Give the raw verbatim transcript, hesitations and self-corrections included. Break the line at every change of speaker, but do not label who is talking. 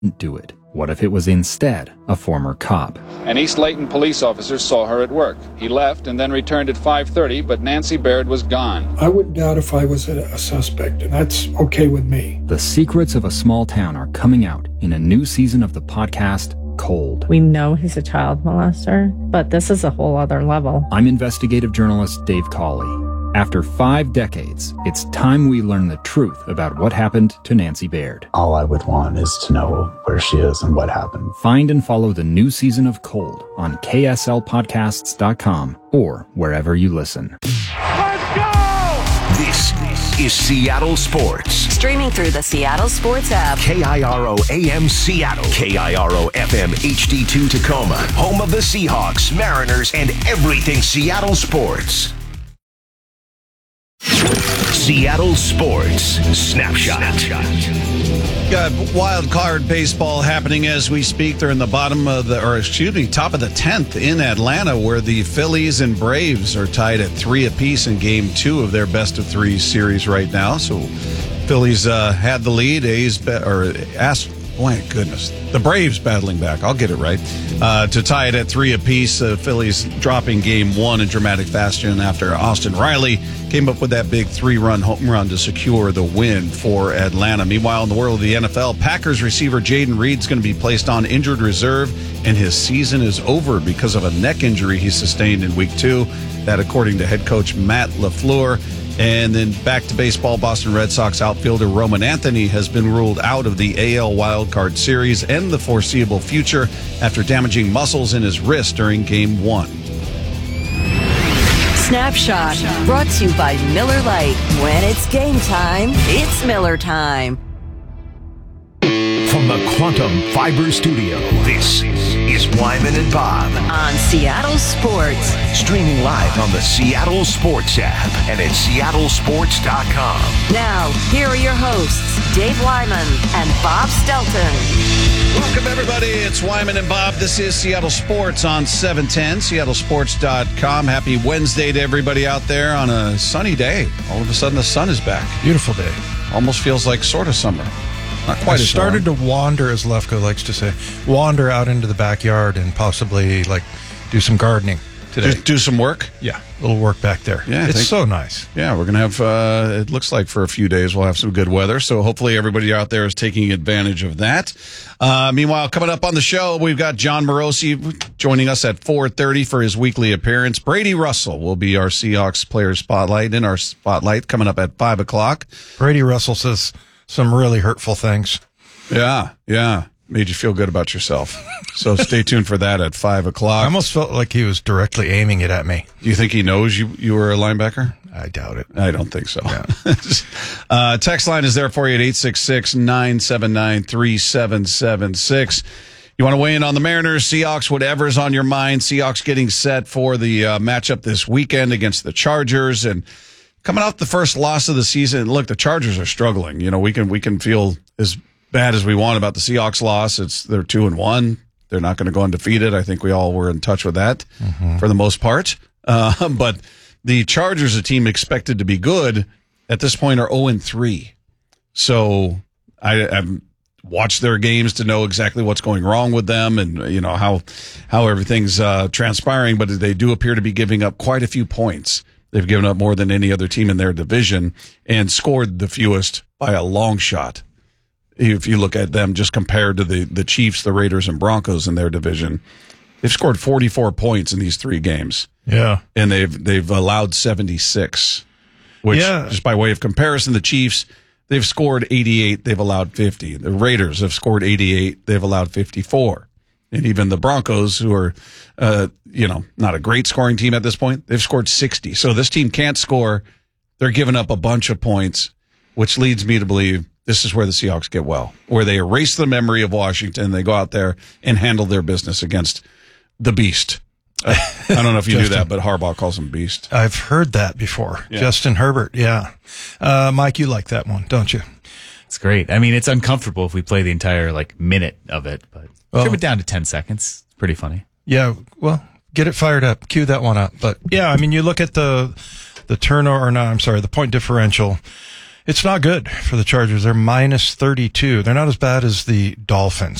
do it? What if it was instead a former cop?
An East Layton police officer saw her at work. He left and then returned at five thirty, but Nancy Baird was gone.
I wouldn't doubt if I was a, a suspect, and that's okay with me.
The secrets of a small town are coming out in a new season of the podcast, Cold.
We know he's a child molester, but this is a whole other level.
I'm investigative journalist Dave Cawley. After five decades, it's time we learn the truth about what happened to Nancy Baird.
All I would want is to know where she is and what happened.
Find and follow the new season of Cold on K S L podcasts dot com or wherever you listen.
Let's go!
This is Seattle Sports.
Streaming through the Seattle Sports app.
K I R O A M Seattle. K I R O F M H D two Tacoma. Home of the Seahawks, Mariners, and everything Seattle sports. Seattle Sports Snapshot.
Got wild card baseball happening as we speak. They're in the bottom of the, or excuse me, top of the tenth in Atlanta, where the Phillies and Braves are tied at three apiece in game two of their best of three series right now. So Phillies uh, had the lead. A's, be- or asked, oh my goodness, the Braves battling back. I'll get it right. Uh, to tie it at three apiece. Uh, Phillies dropping game one in dramatic fashion after Austin Riley came up with that big three-run home run to secure the win for Atlanta. Meanwhile, in the world of the N F L, Packers receiver Jaden Reed's going to be placed on injured reserve, and his season is over because of a neck injury he sustained in week two. That, according to head coach Matt LaFleur. And then back to baseball, Boston Red Sox outfielder Roman Anthony has been ruled out of the A L wildcard series and the foreseeable future after damaging muscles in his wrist during game one.
Snapshot, brought to you by Miller Lite. When it's game time, it's Miller time.
From the Quantum Fiber Studio, this is Wyman and Bob.
On Seattle Sports.
Streaming live on the Seattle Sports app and at seattle sports dot com.
Now, here are your hosts, Dave Wyman and Bob Stelton.
Welcome, everybody. It's Wyman and Bob. This is Seattle Sports on seven ten, seattle sports dot com. Happy Wednesday to everybody out there on a sunny day. All of a sudden, the sun is back.
Beautiful day.
Almost feels like sort of summer. Not quite
I
as
started
warm.
to wander, as Lefko likes to say, wander out into the backyard and possibly like do some gardening today.
Do, do some work?
Yeah, a little work back there.
Yeah, I
it's
think,
so nice.
Yeah, we're going to have, uh, it looks like for a few days we'll have some good weather. So hopefully everybody out there is taking advantage of that. Uh, meanwhile, coming up on the show, we've got John Morosi joining us at four thirty for his weekly appearance. Brady Russell will be our Seahawks player spotlight in our spotlight coming up at five o'clock.
Brady Russell says some really hurtful things.
Yeah, yeah. Made you feel good about yourself. So stay tuned for that at five o'clock.
I almost felt like he was directly aiming it at me.
Do you think he knows you, you were a linebacker?
I doubt it.
I don't think so.
Yeah.
uh, text line is there for you at eight six six, nine seven nine, three seven seven six. You want to weigh in on the Mariners, Seahawks, whatever's on your mind. Seahawks getting set for the uh, matchup this weekend against the Chargers. And coming off the first loss of the season, look, the Chargers are struggling. You know, we can we can feel as bad as we want about the Seahawks loss. It's they're two and one. They're not going to go undefeated. I think we all were in touch with that mm-hmm. for the most part. Uh, but the Chargers, a team expected to be good, at this point are zero and three. So I, I've watched their games to know exactly what's going wrong with them and you know how how everything's uh, transpiring. But they do appear to be giving up quite a few points. They've given up more than any other team in their division and scored the fewest by a long shot. If you look at them just compared to the, the Chiefs, the Raiders, and Broncos in their division, they've scored forty-four points in these three games.
Yeah.
And they've they've allowed seventy-six, which,
yeah.
just by way of comparison, the Chiefs, they've scored eighty-eight, they've allowed fifty. The Raiders have scored eighty-eight, they've allowed fifty-four. And even the Broncos, who are, uh, you know, not a great scoring team at this point, they've scored sixty. So this team can't score. They're giving up a bunch of points, which leads me to believe this is where the Seahawks get well, where they erase the memory of Washington. They go out there and handle their business against the Beast. I, I don't know if you knew that, but Harbaugh calls him Beast.
I've heard that before.
Yeah.
Justin Herbert, yeah. Uh, Mike, you like that one, don't you?
It's great. I mean, it's uncomfortable if we play the entire like minute of it, but
well,
trim it down to ten seconds. It's pretty funny.
Yeah, well, get it fired up. Cue that one up. But yeah, I mean, you look at the the turnover, or no, I'm sorry, the point differential. It's not good for the Chargers. They're minus thirty-two. They're not as bad as the Dolphins.